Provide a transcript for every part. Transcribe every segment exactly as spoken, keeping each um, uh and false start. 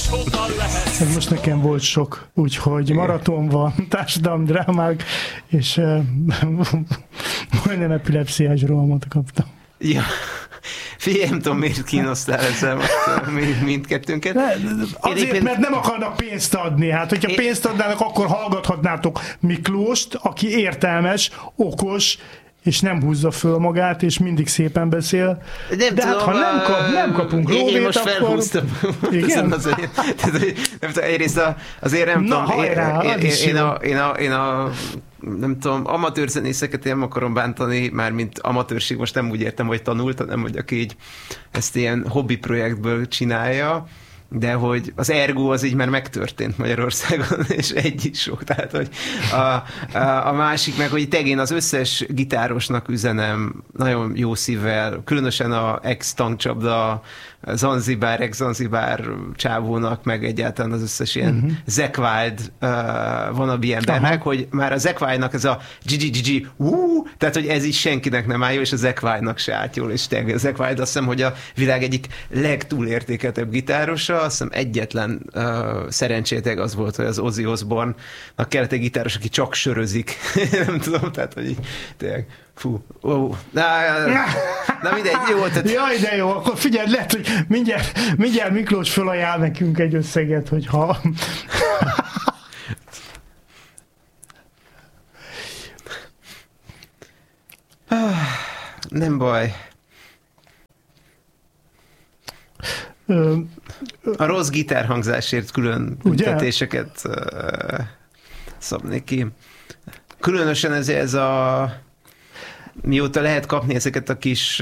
Ez most nekem volt sok, úgyhogy maraton van, társadalmi drámák, és uh, majdnem epilepsziás rohamot kaptam. Ja. Figyelj, nem tudom, miért kínosztál ezzel most mindkettőnket. Ne, azért, éppen... mert nem akarnak pénzt adni. Hát, hogyha é... pénzt adnának, akkor hallgathatnátok Miklóst, aki értelmes, okos, és nem húzza föl magát, és mindig szépen beszél. Nem de tudom, hát, ha nem, kap, nem kapunk lóvét, én most akkor... felhúztam. Igen? Azért, nem tudom, egyrészt azért nem Na, tudom, hajrá, én, én, én, a, én, a, én a nem tudom, amatőr zenészeket én nem akarom bántani, már mint amatőrség, most nem úgy értem, hogy tanult, hanem hogy aki így ezt ilyen hobbi projektből csinálja, de hogy az Ergo az így már megtörtént Magyarországon, és egy is sok. Tehát, hogy a, a, a másik meg, hogy tegén az összes gitárosnak üzenem nagyon jó szívvel, különösen a ex-tankcsapda, Zanzibár, ex-Zanzibár csávónak, meg egyáltalán az összes ilyen uh-huh. Zakk Wylde uh, wannabe embernek, hogy már a Zakk Wylde-nak ez a gigi-gigi, uh, tehát, hogy ez is senkinek nem áll jó, és a Zakk Wylde-nak se állt jól, és tényleg a Zakk Wylde azt hiszem, hogy a világ egyik legtúlértékeltebb gitárosa, azt hiszem egyetlen uh, szerencséteg az volt, hogy az Ozzy Osbourne-nak kellett egy gitáros, aki csak sörözik. Nem tudom, tehát, hogy így, tényleg, fú, oh. na, na, na mindegy, jó. Tehát... Jaj, de jó, akkor figyelj, lehet, hogy mindjárt, mindjárt Miklós fölajánl nekünk egy összeget, hogyha... Nem baj. A rossz gitárhangzásért külön büntetéseket uh, szabnék ki. Különösen ez, ez a mióta lehet kapni ezeket a kis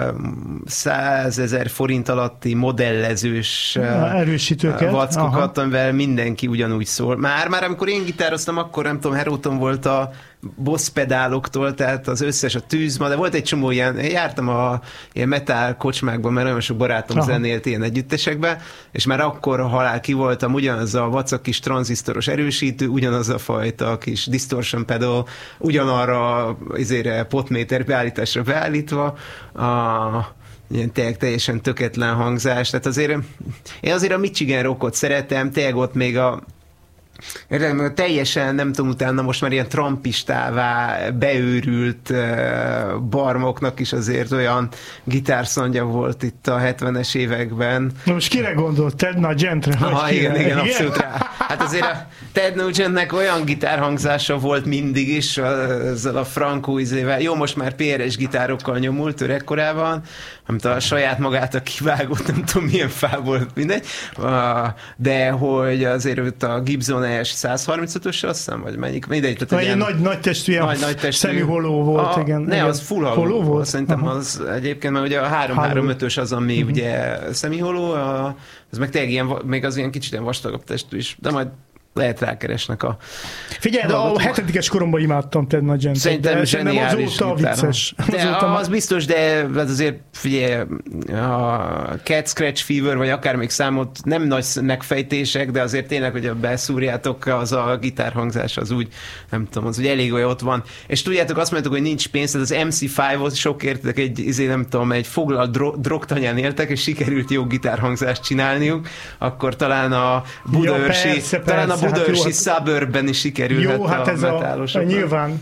százezer forint alatti modellezős uh, erősítőket, vackokat, amivel mindenki ugyanúgy szól. Már, már amikor én gitároztam, akkor nem tudom, Heróton volt a Boss pedáloktól, tehát az összes a tűzma, de volt egy csomó ilyen, jártam a ilyen metal kocsmákban, mert nagyon sok barátom Aha. zenélt ilyen együttesekben, és már akkor halál ki voltam, ugyanaz a vacak kis tranzisztoros erősítő, ugyanaz a fajta kis distortion pedal, ugyanarra izére potméter beállításra beállítva, a ilyen tényleg teljesen tökéletlen hangzás, tehát azért én azért a Michigan rockot szeretem, tényleg ott még a Értem, teljesen, nem tudom, utána most már ilyen trumpistává beőrült uh, barmoknak is azért olyan gitárszondja volt itt a hetvenes években. Na most kire gondolt? Ted Nugent-re? Aha, igen, igen, igen, abszolút rá. Hát azért a Ted Nugentnek olyan gitárhangzása volt mindig is, ezzel a frankó izével. Jó, most már pé er es gitárokkal nyomult öregkorában, amit a saját magát a kivágott, nem tudom milyen fából, mindegy. De hogy azért a Gibson E S száz harmincötös, azt hiszem, vagy melyik, mindegy. Tehát egy nagy, nagy testű, ilyen nagy, nagy testű, szemüholó volt, a, igen. Ne, igen. az full hollow, hollow volt. Szerintem Aha. az egyébként, mert ugye a három három ötös az, ami uh-huh. ugye szemiholó, az meg tényleg ilyen, még az ilyen kicsit ilyen vastagabb testű is, de majd lehet rákeresnek a... Figyelj, de a hetedikes koromban imádtam Ted Nugent-et. Szerintem zseniális azóta vicces. De azóta az biztos, de azért figyelj, a Cat Scratch Fever, vagy akár még számot nem nagy megfejtések, de azért tényleg, hogy beszúrjátok, az a gitárhangzás az úgy, nem tudom, az úgy elég olyan ott van. És tudjátok, azt mondjátok, hogy nincs pénz, tehát az em cé öt-hoz sok értetek egy, izé, nem tudom, egy foglalt dro- drogtanyán éltek, és sikerült jó gitárhangzást csinálniuk, akkor talán a Budaörsi, ja, persze, talán a Budaörsi hát suburban is sikerült. Jó, hát ez a, a nyilván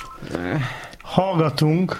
hallgatunk.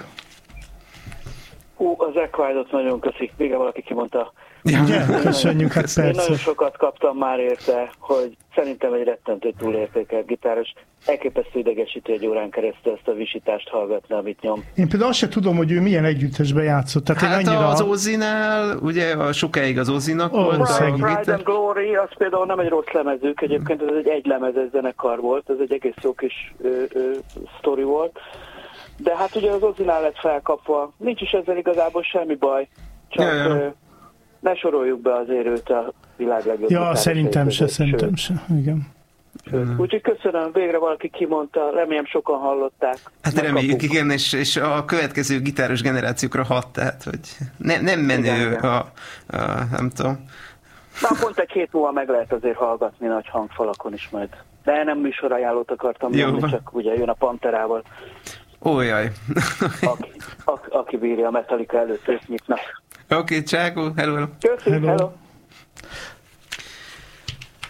Hú, az Zakk Wylde-ot nagyon köszik. Végre valaki kimondta. Ja, igen, köszönjük, hát persze. Én nagyon sokat kaptam már érte, hogy szerintem egy rettentő túlértékelt gitáros. Elképesztő idegesítő egy órán keresztül ezt a visítást hallgatni, amit nyom. Én például azt sem tudom, hogy ő milyen együttesben játszott. Tehát hát én annyira... az Ozzinál, ugye a sokáig az Ozzinak oh, volt. A Pride and Glory, az például nem egy rossz lemezük, egyébként ez egy egylemezes zenekar volt, ez egy egész jó kis ö, ö, sztori volt. De hát ugye az Ozzinál lett felkapva, nincs is ezzel igazából semmi baj, csak ja, ja. Ö, ne soroljuk be azért őt a világ legjobb. Ja, szerintem se, szerintem se, igen. Mm. Úgyhogy köszönöm, végre valaki kimondta, remélem sokan hallották. Hát reméljük, igen, és, és a következő gitáros generációkra hat, tehát, hogy ne, nem menő igen, a, a, nem tudom. Na, pont egy hét múlva meg lehet azért hallgatni nagy hangfalakon is majd. De nem műsorajánlót akartam mondani, csak ugye jön a Panterával. Ójaj. aki, aki, aki bírja a Metallica előtt, őt nyitnak. Oké, okay, csákó, hello. Köszönjük, hello. hello.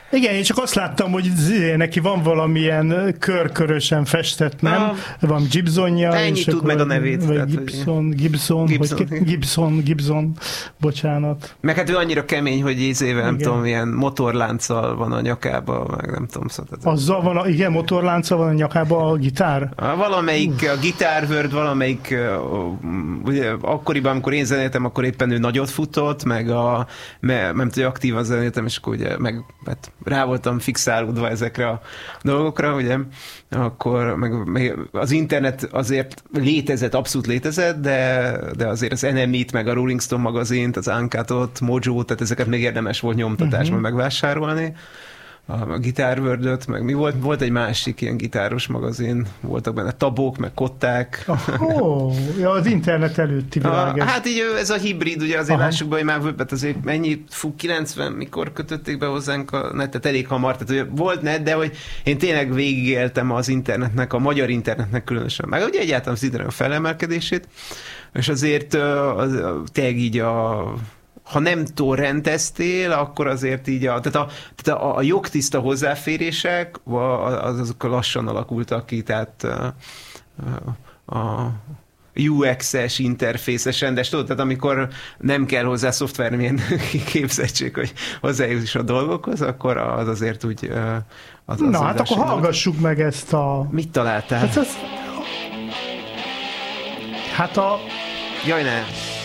Igen, én csak azt láttam, hogy neki van valamilyen körkörösen festett, nem? Ah. Van Gibsonja. Ennyi tud meg a nevét. Vagy tehát, Gibson, Gibson, Gibson, Gibson, Gibson, Gibson, bocsánat. Meg hát ő annyira kemény, hogy ízével, nem tudom, ilyen motorlánccal van a nyakába, meg nem tudom. Szóval, azzal van, a, igen, motorlánccal van a nyakába a gitár? A, valamelyik, a gitárvörd, valamelyik, ugye, akkoriban, amikor én zenéltem, akkor éppen ő nagyot futott, meg a, me, nem tudom, aktívan zenéltem, és akkor ugye, meg hát, rá voltam fixálódva ezekre a dolgokra, ugye, akkor meg, meg az internet azért létezett, abszolút létezett, de, de azért az en em í-t, meg a Rolling Stone magazint, az Uncut-ot, Mojo-t, tehát ezeket még érdemes volt nyomtatásban uh-huh. megvásárolni. A gitárvördöt, meg mi volt? Volt egy másik ilyen gitáros magazin, voltak benne tabok, meg kották. Oh, ja, az internet előtti világ. A, hát így ez a hibrid, ugye azért Aha. lássuk be, hogy már hát azért mennyi, fú, kilencven, mikor kötötték be hozzánk a netet, elég hamar, tehát ugye volt net, de hogy én tényleg végigéltem az internetnek, a magyar internetnek különösen, meg ugye egyáltalán az internet a felemelkedését, és azért az, tényleg így a ha nem torrenteztél, akkor azért így a, tehát a, tehát a, a jogtiszta hozzáférések az, azok lassan alakultak ki, tehát a, a u iksz-es, interfészesen, de tudod, tehát amikor nem kell hozzá szoftvermilyen képzettség, hogy hozzájuss a dolgokhoz, akkor az azért úgy az, az Na, hát akkor hallgassuk meg ezt a... Mit találtál? Hát, az... hát a... Jaj, ne!